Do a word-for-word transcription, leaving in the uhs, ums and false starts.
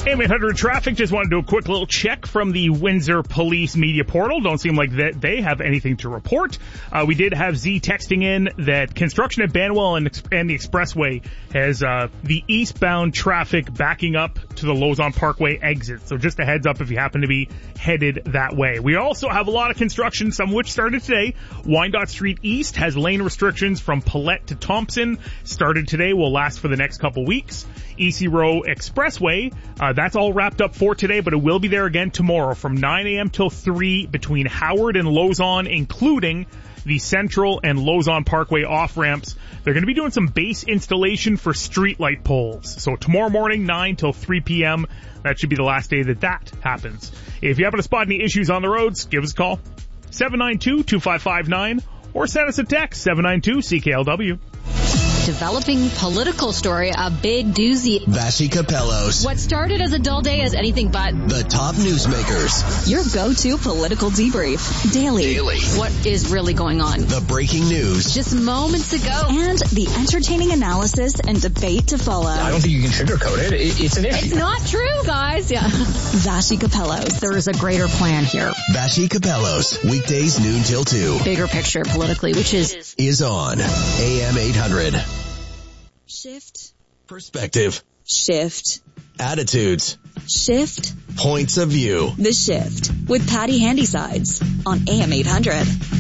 A M eight hundred traffic, just want to do a quick little check from the Windsor Police Media Portal. Don't seem like that they have anything to report. Uh, we did have Z texting in that construction at Banwell and, and the Expressway has uh, the eastbound traffic backing up to the Lausanne Parkway exit. So just a heads up if you happen to be headed that way. We also have a lot of construction, some of which started today. Wyandotte Street East has lane restrictions from Paulette to Thompson. Started today, will last for the next couple weeks. E C Row Expressway, uh, that's all wrapped up for today, but it will be there again tomorrow from nine a.m. till three between Howard and Lausanne, including the Central and Lausanne Parkway off-ramps. They're going to be doing some base installation for streetlight poles. So tomorrow morning, nine till three p.m., that should be the last day that that happens. If you happen to spot any issues on the roads, give us a call. seven nine two, two five five nine or send us a text, seven nine two C K L W. Developing political story, a big doozy. Vassy Capellos. What started as a dull day is anything but. The top newsmakers. Your go-to political debrief. Daily. Daily. What is really going on? The breaking news. Just moments ago. And the entertaining analysis and debate to follow. I don't think you can sugarcoat it. it it's an issue. It's not true, guys. Yeah. Vassy Capellos. There is a greater plan here. Vassy Capellos. Weekdays noon till two. Bigger picture politically, which is... Is on A M eight hundred. Shift. Perspective. Shift. Attitudes. Shift. Points of view. The Shift with Patty Handysides on A M eight hundred.